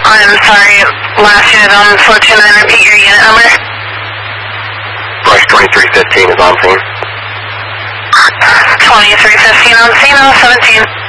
I'm sorry, last unit on 429, repeat your unit number. Brush 2315 is on scene. 2315 on scene, 17.